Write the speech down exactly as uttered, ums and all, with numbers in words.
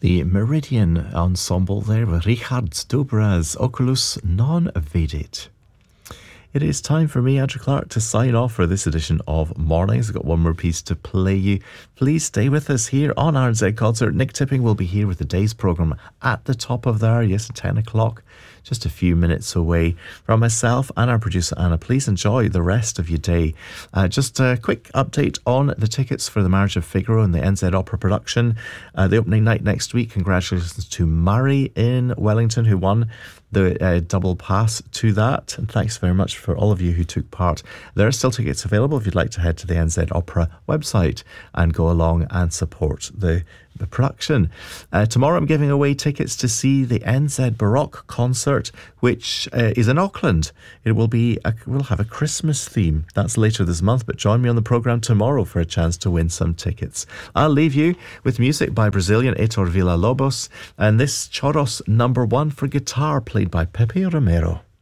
The Meridian Ensemble there with Richard Dobra's Oculus Non Vedit. It is time for me, Andrew Clark, to sign off for this edition of Mornings. I've got one more piece to play you. Please stay with us here on R Z Concert. Nick Tipping will be here with the day's programme at the top of the hour, yes, at ten o'clock. Just a few minutes away from myself and our producer Anna. Please enjoy the rest of your day. Uh, just a quick update on the tickets for the Marriage of Figaro and the N Z Opera production. Uh, the opening night next week. Congratulations to Murray in Wellington, who won the uh, double pass to that. And thanks very much for all of you who took part. There are still tickets available if you'd like to head to the N Z Opera website and go along and support the the production. Uh, tomorrow I'm giving away tickets to see the N Z Baroque concert, which uh, is in Auckland. It will be a, we'll have a Christmas theme. That's later this month, but join me on the programme tomorrow for a chance to win some tickets. I'll leave you with music by Brazilian Heitor Villa-Lobos and this Choros number one for guitar played by Pepe Romero.